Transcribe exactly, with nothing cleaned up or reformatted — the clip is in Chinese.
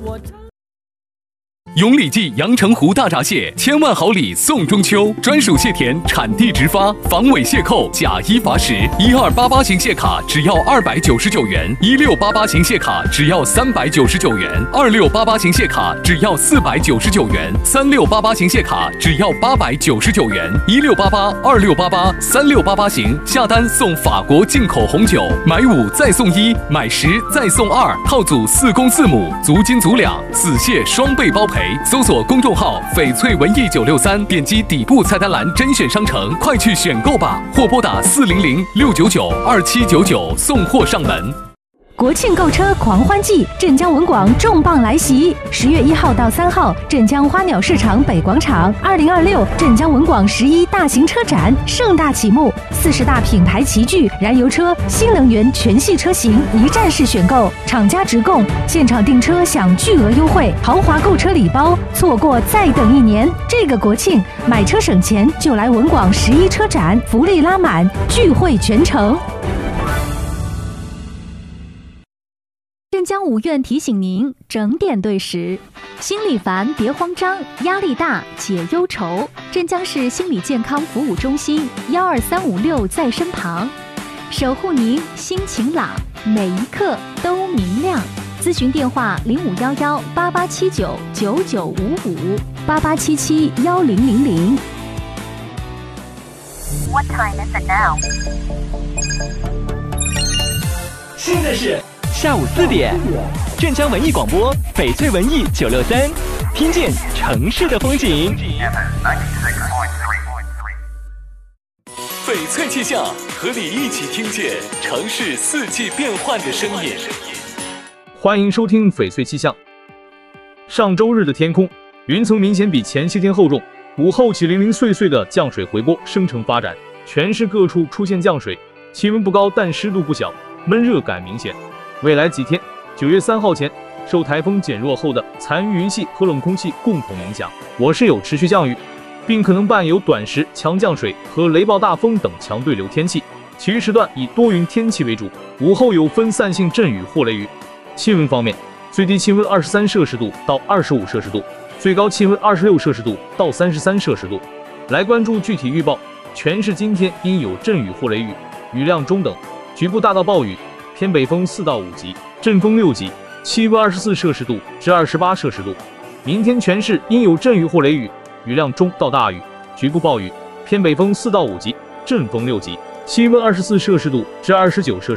永礼记阳澄湖大闸蟹，千万好礼送中秋，专属蟹田，产地直发，防伪蟹扣，假一罚十。一二八八型蟹卡只要二百九十九元，一六八八型蟹卡只要三百九十九元，二六八八型蟹卡只要四百九十九元，三六八八型蟹卡只要八百九十九元。一六八八、二六八八、三六八八型下单送法国进口红酒，买五再送一，买十再送二，套组四公四母，足斤足两，死蟹双倍包赔。搜索公众号翡翠文艺九六三，点击底部菜单栏甄选商城，快去选购吧！或拨打四零零六九九二七九九送货上门。 国庆购车狂欢季，镇江文广重磅来袭！十月一号到三号，镇江花鸟市场北广场，二零二六镇江文广十一大型车展盛大启幕，四十大品牌齐聚，燃油车、新能源全系车型一站式选购，厂家直供，现场订车享巨额优惠，豪华购车礼包，错过再等一年。这个国庆买车省钱就来文广十一车展，福利拉满，聚会全城。镇江五院提醒您整点对时，心里烦别慌张，压力大解忧愁。镇江市心理健康服务中心幺二三五六在身旁，守护您心情朗，每一刻都明亮。咨询电话零五幺幺八八七九九九五五八八七七幺零零零。 What time is it now？ 现在是下午四点，镇江文艺广播翡翠文艺九六三，听见城市的风景。 翡翠气象，和你一起听见城市四季变换的声音。 欢迎收听翡翠气象。上周日的天空，云层明显比前些天厚重，午后起零零碎碎的降水回波生成发展，全市各处出现降水，气温不高，但湿度不小，闷热感明显。未来几天，九月三号前，受台风减弱后的残余云系和冷空气共同影响，我市有持续降雨，并可能伴有短时强降水和雷暴大风等强对流天气。其余时段以多云天气为主，午后有分散性阵雨或雷雨。气温方面，最低气温二十三摄氏度到二十五摄氏度，最高气温二十六摄氏度到三十三摄氏度。来关注具体预报，全市今天应有阵雨或雷雨，雨量中等，局部大到暴雨。偏北风四到五级，阵风六级，气温二十四摄氏度至二十八摄氏度。明天全市应有阵雨或雷雨，雨量中到大雨，局部暴雨，偏北风四到五级，阵风六级，气温二十四摄氏度至二十九摄氏度。